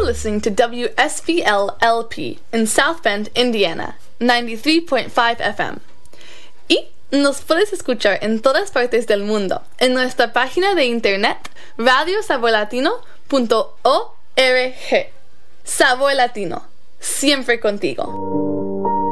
listening to WSBL-LP in South Bend, Indiana, 93.5 FM. Y nos puedes escuchar en todas partes del mundo en nuestra página de internet radiosaborlatino.org. Sabor Latino, siempre contigo.